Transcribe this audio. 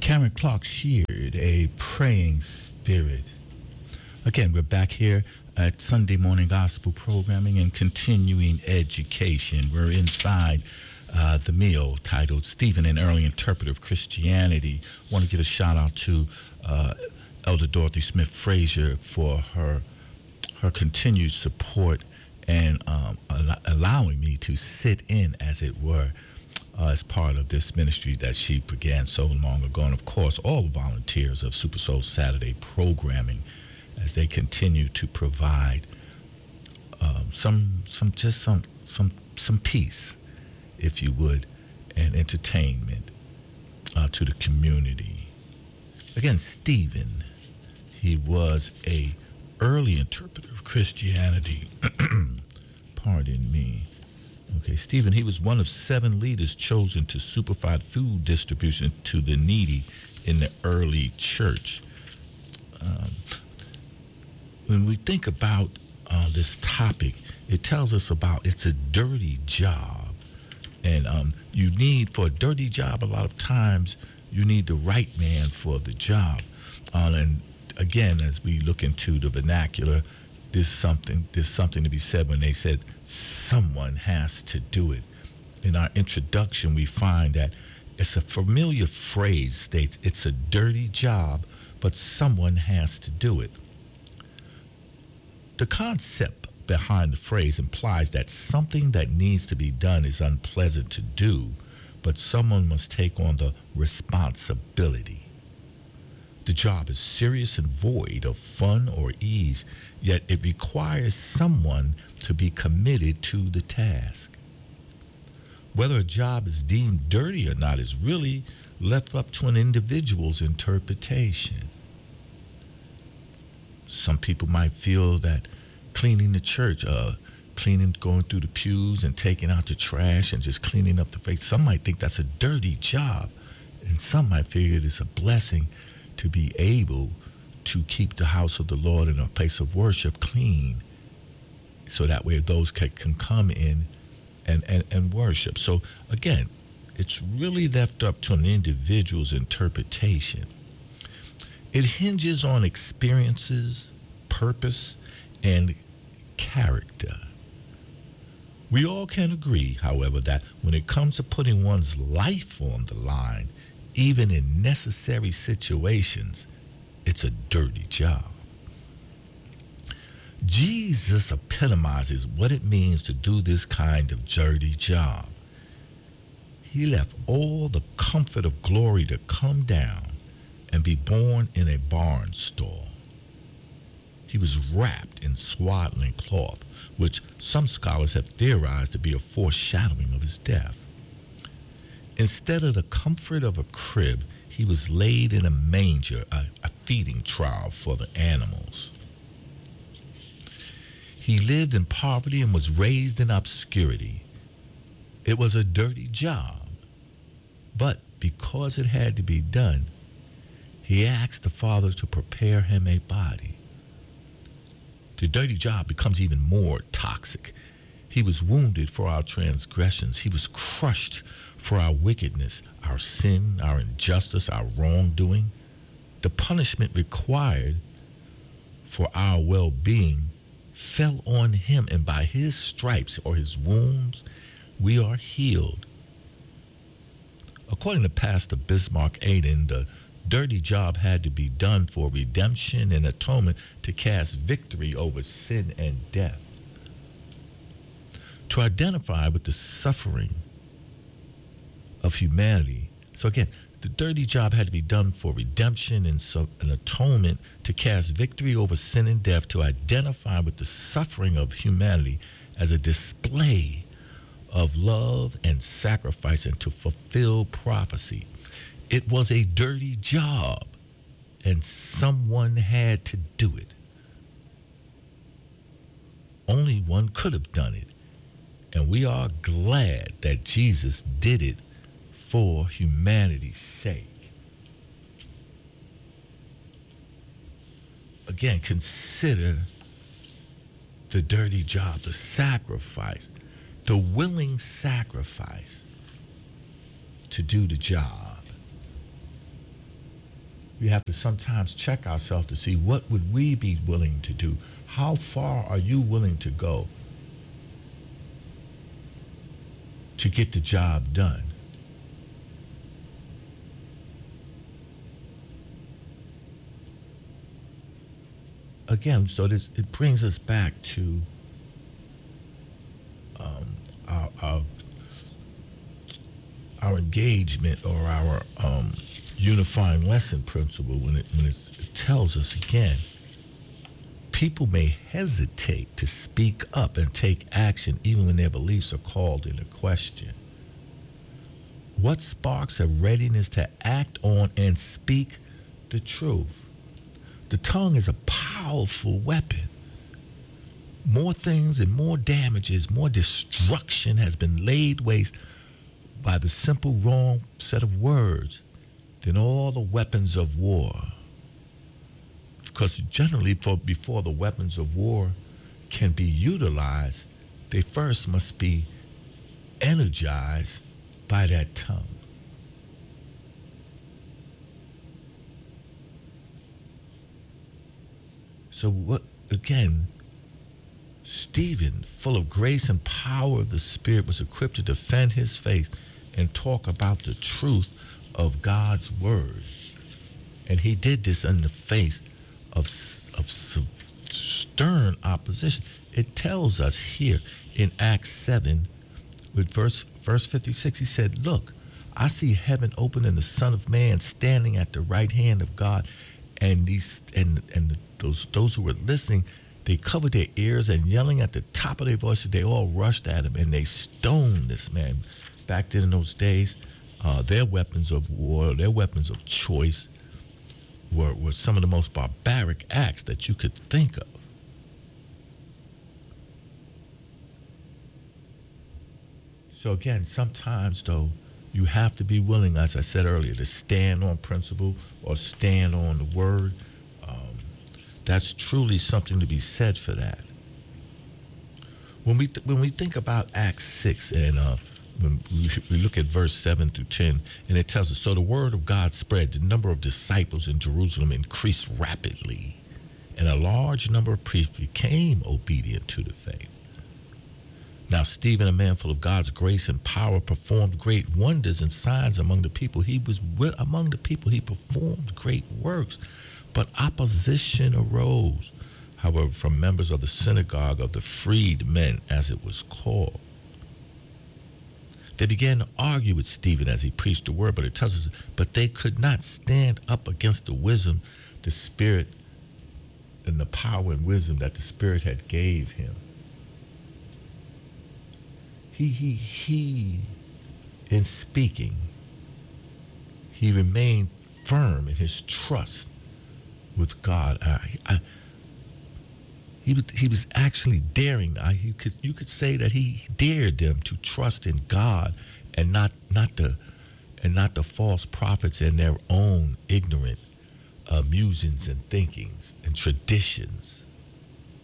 Karen Clark Sheard, A Praying Spirit. Again, we're back here at Sunday Morning Gospel Programming and Continuing Education. We're inside the meal titled Stephen, an Early Interpreter of Christianity. I want to give a shout out to Elder Dorothy Smith Frazier for her continued support and allowing me to sit in, as it were, as part of this ministry that she began so long ago. And of course, all the volunteers of Super Soul Saturday programming, as they continue to provide some peace, if you would, and entertainment to the community. Again, Stephen, he was a early interpreter of Christianity. Pardon me. Okay, Stephen, he was one of 7 leaders chosen to supervise food distribution to the needy in the early church. When we think about this topic, it tells us about it's a dirty job. And you need, for a dirty job, a lot of times, you need the right man for the job. And again, as we look into the vernacular, there's something to be said when they said someone has to do it. In our introduction, we find that it's a familiar phrase, states it's a dirty job, but someone has to do it. The concept behind the phrase implies that something that needs to be done is unpleasant to do, but someone must take on the responsibility. The job is serious and void of fun or ease, yet it requires someone to be committed to the task. Whether a job is deemed dirty or not is really left up to an individual's interpretation. Some people might feel that cleaning the church, going through the pews and taking out the trash and just cleaning up the face, some might think that's a dirty job, and some might figure it's a blessing to be able to keep the house of the Lord and a place of worship clean, so that way those can come in and worship. So again, it's really left up to an individual's interpretation. It hinges on experiences, purpose, and character. We all can agree, however, that when it comes to putting one's life on the line, even in necessary situations, it's a dirty job. Jesus epitomizes what it means to do this kind of dirty job. He left all the comfort of glory to come down and be born in a barn stall. He was wrapped in swaddling cloth, which some scholars have theorized to be a foreshadowing of his death. Instead of the comfort of a crib, he was laid in a manger, a feeding trough for the animals. He lived in poverty and was raised in obscurity. It was a dirty job, but because it had to be done, he asked the Father to prepare him a body. The dirty job becomes even more toxic. He was wounded for our transgressions. He was crushed for our wickedness, our sin, our injustice, our wrongdoing. The punishment required for our well-being fell on him, and by his stripes or his wounds, we are healed. According to Pastor Bismarck Aden, the dirty job had to be done for redemption and atonement to cast victory over sin and death. To identify with the suffering of humanity. So again, the dirty job had to be done for redemption and an atonement to cast victory over sin and death, to identify with the suffering of humanity as a display of love and sacrifice, and to fulfill prophecy. It was a dirty job, and someone had to do it. Only one could have done it, and we are glad that Jesus did it for humanity's sake. Again, consider the dirty job, the sacrifice, the willing sacrifice to do the job. We have to sometimes check ourselves to see what would we be willing to do. How far are you willing to go to get the job done? Again, so it brings us back to um, our our engagement or our unifying lesson principle when it tells us again, people may hesitate to speak up and take action even when their beliefs are called into question. What sparks a readiness to act on and speak the truth? The tongue is a powerful weapon. More things and more damages, more destruction has been laid waste by the simple wrong set of words than all the weapons of war. Because generally, before the weapons of war can be utilized, they first must be energized by that tongue. So what again, Stephen, full of grace and power of the Spirit, was equipped to defend his faith and talk about the truth of God's word. And he did this in the face of some stern opposition. It tells us here in Acts 7, with verse 56, he said, "Look, I see heaven open and the Son of Man standing at the right hand of God." And those who were listening, they covered their ears and yelling at the top of their voices, they all rushed at him and they stoned this man. Back then in those days, their weapons of war, their weapons of choice were some of the most barbaric acts that you could think of. So again, sometimes though, you have to be willing, as I said earlier, to stand on principle or stand on the word. That's truly something to be said for that. When we think about Acts 6 and when we look at verse 7 through 10, and it tells us, so the word of God spread, the number of disciples in Jerusalem increased rapidly, and a large number of priests became obedient to the faith. Now Stephen, a man full of God's grace and power, performed great wonders and signs among the people. He was among the people. He performed great works. But opposition arose, however, from members of the synagogue of the freedmen, as it was called. They began to argue with Stephen as he preached the word, but it tells us, but they could not stand up against the wisdom, the Spirit, and the power and wisdom that the Spirit had gave him. He, in speaking, he remained firm in his trust with God. He was actually daring. You could say that he dared them to trust in God and not the false prophets and their own ignorant musings and thinkings and traditions.